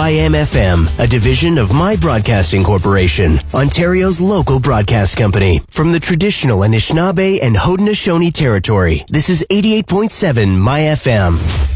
YMFM, a division of My Broadcasting Corporation, Ontario's local broadcast company. From the traditional Anishinaabe and Haudenosaunee territory, this is 88.7 My FM.